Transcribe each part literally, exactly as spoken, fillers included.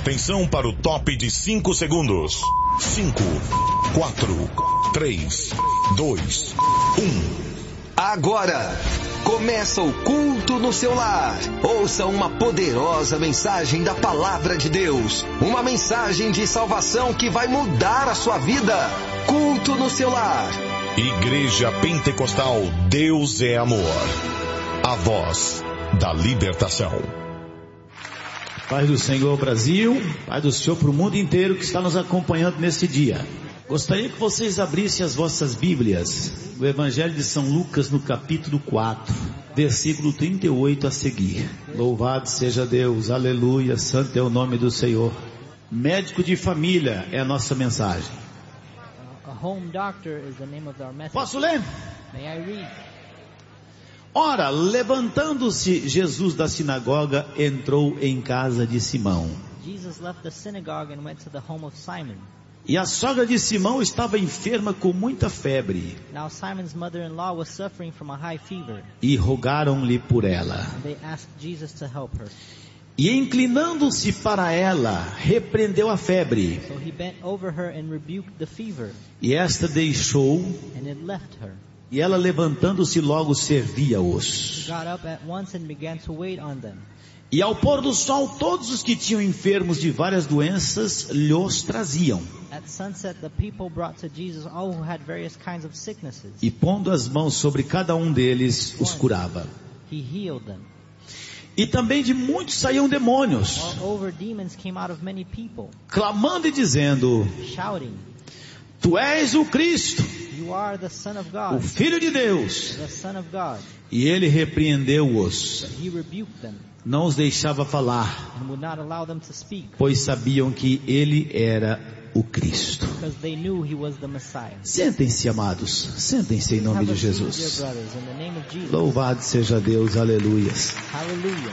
Atenção para o top de cinco segundos. cinco, quatro, três, dois, um. Agora, começa o culto no seu lar. Ouça uma poderosa mensagem da Palavra de Deus. Uma mensagem de salvação que vai mudar a sua vida. Culto no seu lar. Igreja Pentecostal Deus é Amor. A voz da libertação. Paz do Senhor, Brasil. Paz do Senhor para o mundo inteiro que está nos acompanhando nesse dia. Gostaria que vocês abrissem as vossas Bíblias, o Evangelho de São Lucas no capítulo quatro, versículo trinta e oito a seguir. Louvado seja Deus, aleluia, santo é o nome do Senhor. Médico de família é a nossa mensagem. Posso ler? Ora, levantando-se Jesus da sinagoga, entrou em casa de Simão. Jesus left the synagogue and went to the home of Simon. E a sogra de Simão estava enferma com muita febre. Now Simon's mother-in-law was suffering from a high fever. E rogaram-lhe por ela. And they asked Jesus to help her. E inclinando-se para ela, repreendeu a febre. So he bent over her and rebuked the fever. E esta deixou. And it left her. E ela levantando-se logo servia-os. She got up at once and began to wait on them. E ao pôr do sol, todos os que tinham enfermos de várias doenças lhos traziam. At sunset, the people brought to Jesus all who had various kinds of sicknesses. E pondo as mãos sobre cada um deles, os curava. He healed them. E também de muitos saíam demônios, Moreover, demons came out of many people, clamando e dizendo: shouting, Tu és o Cristo, You are the Son of o God, Filho de Deus. the Son of God. E ele repreendeu-os, But he rebuked them não os deixava falar, and would not allow them to speak, pois sabiam que ele era o Cristo. because they knew he was the Messiah. Sentem-se, amados, sentem-se em nome Have de a seat, dear Jesus. brothers, in the name of Jesus. Louvado seja Deus, aleluias. Hallelujah.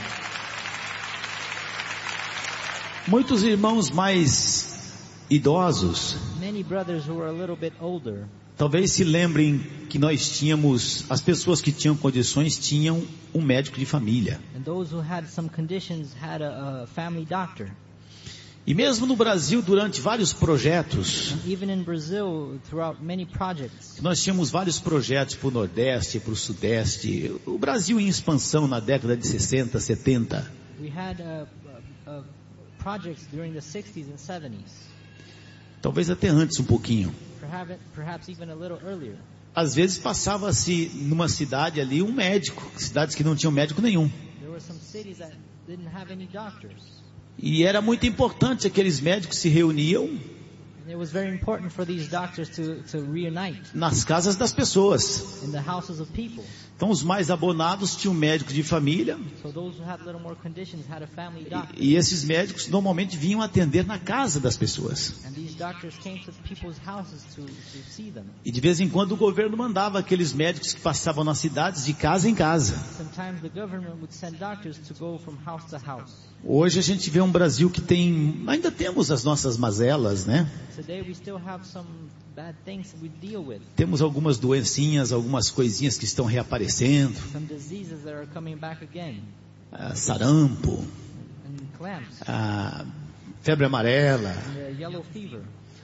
Muitos irmãos mais idosos Many brothers who were a little bit older talvez se lembrem que nós tínhamos, as pessoas que tinham condições tinham um médico de família. and those who had some conditions had a, a family doctor. E mesmo no Brasil, durante vários projetos, And even in Brazil, throughout many projects, nós tínhamos vários projetos para o Nordeste, para o Sudeste, o Brasil em expansão na década de sessenta, setenta. we had uh, uh, uh, projects during the sixties and seventies, Talvez até antes um pouquinho. perhaps, perhaps even a little earlier. Às vezes passava-se numa cidade ali um médico, cidades que não tinham médico nenhum. There were some cities that didn't have any doctors. E era muito importante, aqueles médicos se reuniam And it was very important for these doctors to, to reunite nas casas das pessoas. in the houses of people. Então os mais abonados tinham um médico de família, So those who had little more conditions had a family doctor. e esses médicos normalmente vinham atender na casa das pessoas. And these doctors came to people's houses to, to see them. E de vez em quando o governo mandava aqueles médicos que passavam nas cidades de casa em casa. Sometimes the government would send doctors to go from house to house. Hoje a gente vê um Brasil que tem, ainda temos as nossas mazelas, né? Today we still have some bad things that we deal with. Temos algumas doencinhas, algumas coisinhas que estão reaparecendo. Some diseases that are coming back again. Ah, sarampo, And clamps. ah, febre amarela. And the yellow fever.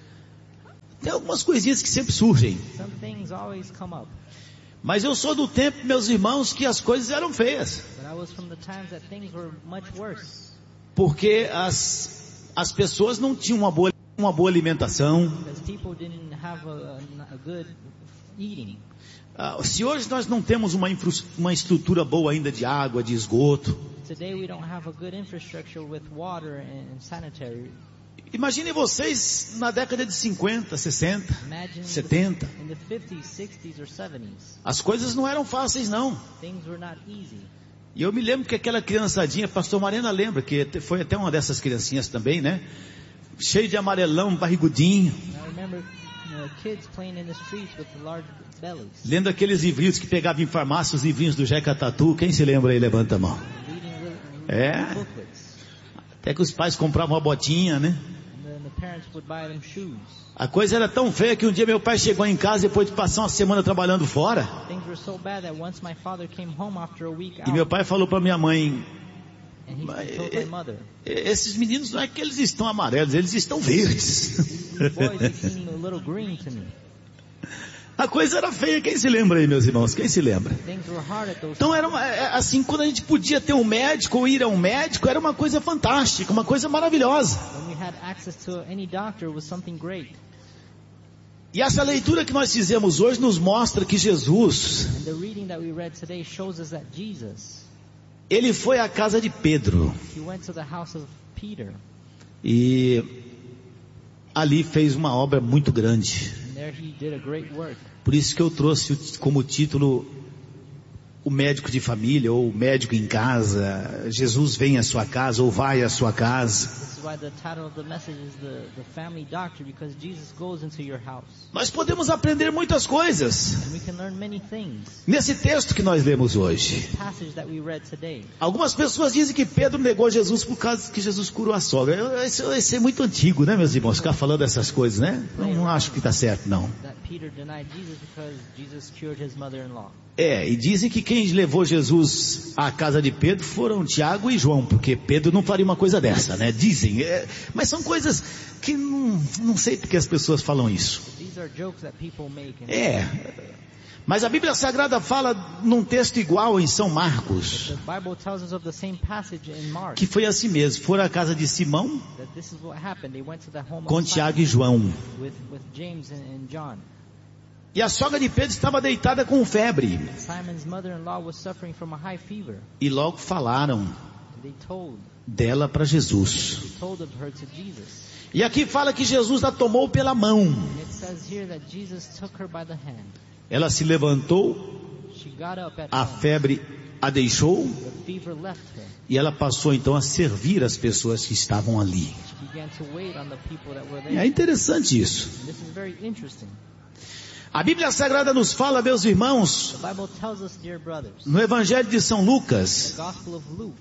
Tem algumas coisinhas que sempre surgem. Some things always come up. Mas eu sou do tempo, meus irmãos, que as coisas eram feias. But I was from the times that things were much worse. Porque as, as pessoas não tinham uma boa, uma boa alimentação. Because people didn't have a, a, a good eating. Ah, se hoje nós não temos uma, infra, uma estrutura boa ainda de água, de esgoto. Today we don't have a good infrastructure with water and sanitary. Imaginem vocês na década de cinquenta, sessenta, Imagine setenta. in the fifties, sixties or seventies. As coisas não eram fáceis, não. Things were not easy. E eu me lembro que aquela criançadinha, pastor Marena lembra, que foi até uma dessas criancinhas também, né? Cheio de amarelão, barrigudinho. And I remember you know, kids playing in the streets with large bellies. Lendo aqueles livrinhos que pegavam em farmácia, os livrinhos do Jeca Tatu. Quem se lembra aí, levanta a mão. Reading little, É. booklets. Até que os pais compravam uma botinha, né? And then the parents would buy them shoes. A coisa era tão feia que um dia meu pai chegou em casa depois de passar uma semana trabalhando fora. Things were so bad that once my father came home after a week E meu out, pai falou para minha mãe: And he Mas, told my mother. Esses meninos não é que eles estão amarelos, eles estão verdes. These boys, they seem a little green to me. A coisa era feia, quem se lembra aí, meus irmãos? Quem se lembra? Things were hard at those Então era uma, assim, quando a gente podia ter um médico ou ir a um médico, era uma coisa fantástica, uma coisa maravilhosa. When we had access to any doctor, it was something great. E essa leitura que nós fizemos hoje nos mostra que Jesus, And the reading that we read today shows us that Jesus, ele foi à casa de Pedro he went to the house of Peter, e ali fez uma obra muito grande. and there he did a great work. Por isso que eu trouxe como título o médico de família ou o médico em casa. Jesus vem à sua casa ou vai à sua casa. This is why the title of the message is the, the family doctor, because Jesus goes into your house. Nós podemos aprender muitas coisas And we can learn many things. nesse texto que nós lemos hoje. This passage that we read today. Algumas pessoas dizem que Pedro negou Jesus por causa que Jesus curou a sogra. Eu- Isso, isso é muito antigo, né, meus irmãos? Ficar falando essas coisas, né? Não, não acho que está certo, não. That Peter denied Jesus because Jesus cured his mother-in-law. É, e dizem que quem levou Jesus à casa de Pedro foram Tiago e João, porque Pedro não faria uma coisa dessa, né? Dizem, é, mas são coisas que não, não sei porque as pessoas falam isso. These are jokes that people make. And É, mas a Bíblia Sagrada fala num texto igual em São Marcos, the Bible tells us of the same passage in Mark. que foi assim mesmo, foram à casa de Simão That this is what happened. They went to the home com of Tiago Simon e João. with, with James and, and John. E a sogra de Pedro estava deitada com febre. Simon's mother-in-law was suffering from a high fever. E logo falaram And they told, dela para Jesus. they told of her to Jesus. E aqui fala que Jesus a tomou pela mão. And it says here that Jesus took her by the hand. Ela se levantou, She got up at a once. febre a deixou The fever left her. e ela passou então a servir as pessoas que estavam ali. She began to wait on the people that were É there. interessante isso. And this is very interesting. A Bíblia Sagrada nos fala, meus irmãos, The Bible tells us, dear brothers, no Evangelho de São Lucas, the Gospel of Luke,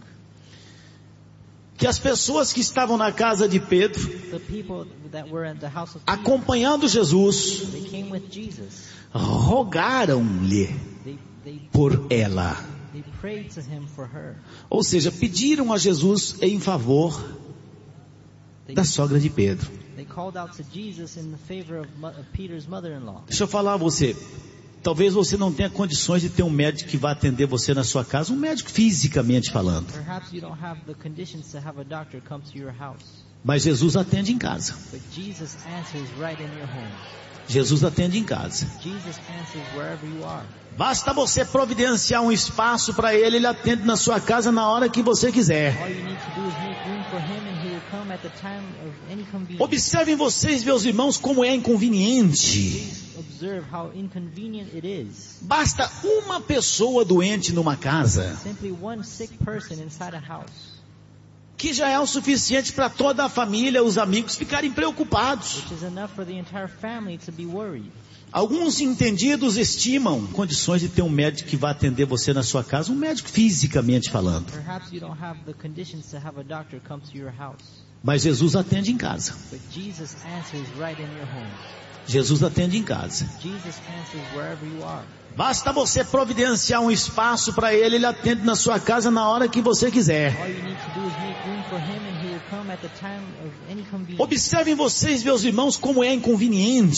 que as pessoas que estavam na casa de Pedro, the people that were at the house of Peter, acompanhando Jesus, they came with Jesus. rogaram-lhe They, they, por ela. they prayed to him for her. Ou seja, pediram a Jesus em favor They, da sogra de Pedro. they called out to Jesus in the favor of, mo- of Peter's mother-in-law. Deixa eu falar a você. Talvez você não tenha condições de ter um médico que vá atender você na sua casa, um médico fisicamente falando. Perhaps you don't have the conditions to have a doctor come to your house, Mas Jesus atende em casa. but Jesus answers right in your home. Jesus atende em casa. Jesus answers wherever you are. Basta você providenciar um espaço para Ele, Ele atende na sua casa na hora que você quiser. All you need to do is make room for him and he will come at the time of any convenience. Observem vocês, meus irmãos, como é inconveniente. Please observe how inconvenient it is. Basta uma pessoa doente numa casa, Simply one sick person inside a house, que já é o suficiente para toda a família, os amigos ficarem preocupados. which is enough for the entire family to be worried. Alguns entendidos estimam condições de ter um médico que vá atender você na sua casa, um médico fisicamente falando. Perhaps you don't have the conditions to have a doctor come to your house, Mas Jesus atende em casa. but Jesus answers right in your home. Jesus atende em casa. Jesus answers wherever you are. Basta você providenciar um espaço para Ele, Ele atende na sua casa na hora que você quiser. All you need to do is make room for him and he will come at the time of any convenience. Observem vocês, meus irmãos, como é inconveniente.